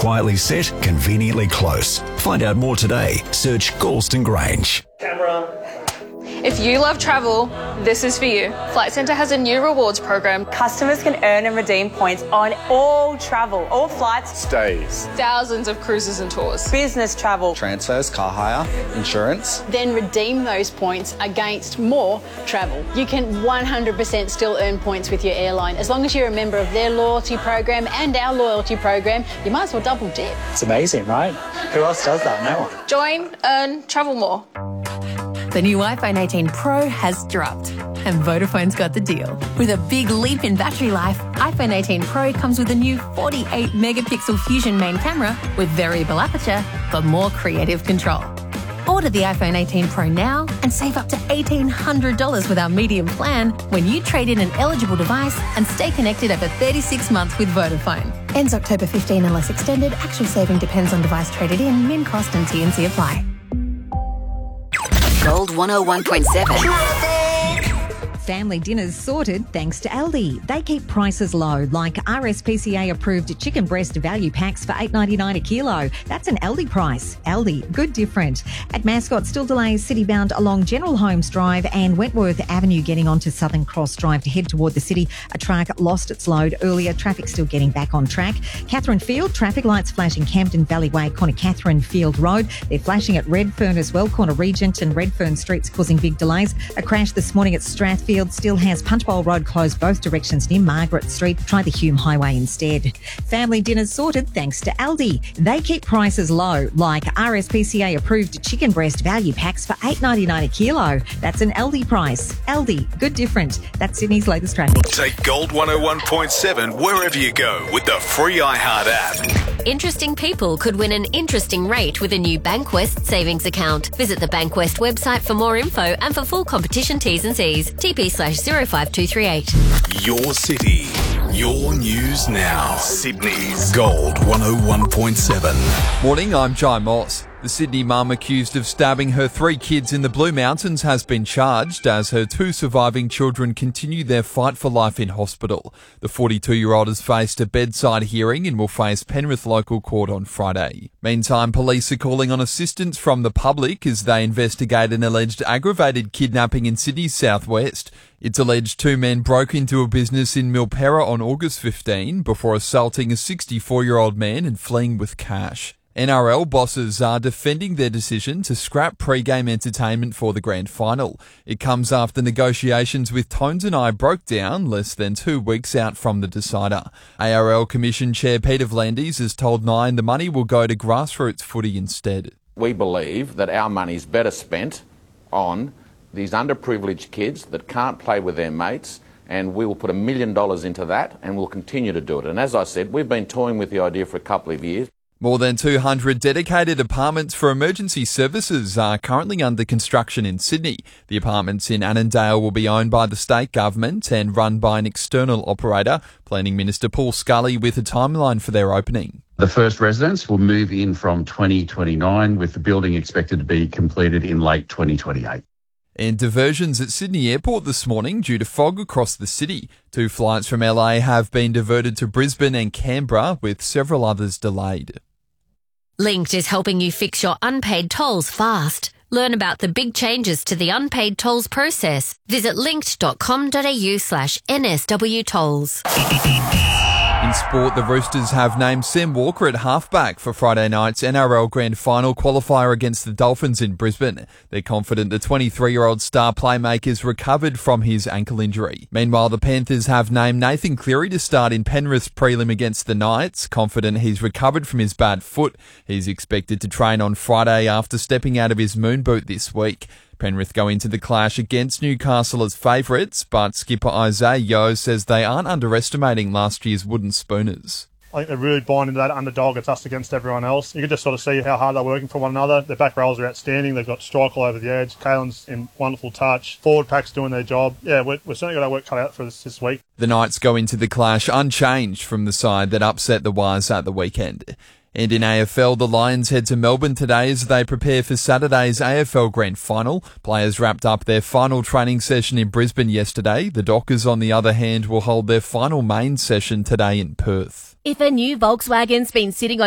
quietly set, conveniently close. Find out more today. Search Galston Grange. Camera. If you love travel, this is for you. Flight Centre has a new rewards program. Customers can earn and redeem points on all travel, all flights, stays, Thousands of cruises and tours. business travel, transfers, car hire, insurance. Then redeem those points against more travel. You can 100% still earn points with your airline. As long as you're a member of their loyalty program and our loyalty program, you might as well double dip. It's amazing, right? Who else does that? No one. Join, earn, travel more. The new iPhone 18 Pro has dropped, and Vodafone's got the deal. With a big leap in battery life, iPhone 18 Pro comes with a new 48-megapixel Fusion main camera with variable aperture for more creative control. Order the iPhone 18 Pro now and save up to $1,800 with our medium plan when you trade in an eligible device and stay connected over 36 months with Vodafone. Ends October 15 unless extended. Actual saving depends on device traded in. Min cost and TNC apply. Gold 101.7. Family dinners sorted thanks to Aldi. They keep prices low, like RSPCA-approved chicken breast value packs for $8.99 a kilo. That's an Aldi price. Aldi, good different. At Mascot, still delays city-bound along General Holmes Drive and Wentworth Avenue getting onto Southern Cross Drive to head toward the city. A truck lost its load earlier. Traffic still getting back on track. Catherine Field, traffic lights flashing Camden Valley Way, corner Catherine Field Road. They're flashing at Redfern as well, corner Regent and Redfern Streets causing big delays. A crash this morning at Strathfield still has Punchbowl Road closed both directions near Margaret Street. Try the Hume Highway instead. Family dinners sorted thanks to Aldi. They keep prices low, like RSPCA-approved chicken breast value packs for $8.99 a kilo. That's an Aldi price. Aldi, good different. That's Sydney's latest traffic. Take Gold 101.7 wherever you go with the free iHeart app. Interesting people could win an interesting rate with a new Bankwest savings account. Visit the Bankwest website for more info and for full competition T's and C's. TP/05238. Your city, your news now. Sydney's Gold 101.7. Morning, I'm Jai Moss. The Sydney mum accused of stabbing her 3 kids in the Blue Mountains has been charged as her 2 surviving children continue their fight for life in hospital. The 42-year-old has faced a bedside hearing and will face Penrith local court on Friday. Meantime, police are calling on assistance from the public as they investigate an alleged aggravated kidnapping in Sydney's southwest. It's alleged 2 men broke into a business in Milperra on August 15 before assaulting a 64-year-old man and fleeing with cash. NRL bosses are defending their decision to scrap pre-game entertainment for the grand final. It comes after negotiations with Tones and I broke down less than 2 weeks out from the decider. ARL Commission Chair Peter V'landys has told Nine the money will go to grassroots footy instead. We believe that our money is better spent on these underprivileged kids that can't play with their mates, and we will put $1 million into that and we'll continue to do it. And as I said, we've been toying with the idea for a couple of years. More than 200 dedicated apartments for emergency services are currently under construction in Sydney. The apartments in Annandale will be owned by the state government and run by an external operator. Planning Minister Paul Scully with a timeline for their opening. The first residents will move in from 2029, with the building expected to be completed in late 2028. And diversions at Sydney Airport this morning due to fog across the city. 2 flights from LA have been diverted to Brisbane and Canberra, with several others delayed. Linked is helping you fix your unpaid tolls fast. Learn about the big changes to the unpaid tolls process. Visit linked.com.au/NSW tolls. In sport, the Roosters have named Sam Walker at halfback for Friday night's NRL Grand Final qualifier against the Dolphins in Brisbane. They're confident the 23-year-old star playmaker's recovered from his ankle injury. Meanwhile, the Panthers have named Nathan Cleary to start in Penrith's prelim against the Knights, confident he's recovered from his bad foot. He's expected to train on Friday after stepping out of his moon boot this week. Penrith go into the clash against Newcastle as favourites, but skipper Isaiah Yeo says they aren't underestimating last year's Wooden Spooners. I think they're really buying into that underdog. It's us against everyone else. You can just sort of see how hard they're working for one another. Their back rows are outstanding. They've got strike all over the edge. Kalen's in wonderful touch. Forward pack's doing their job. Yeah, we're certainly got our work cut out for us this week. The Knights go into the clash unchanged from the side that upset the Wires at the weekend. And in AFL, the Lions head to Melbourne today as they prepare for Saturday's AFL Grand Final. Players wrapped up their final training session in Brisbane yesterday. The Dockers, on the other hand, will hold their final main session today in Perth. If a new Volkswagen's been sitting on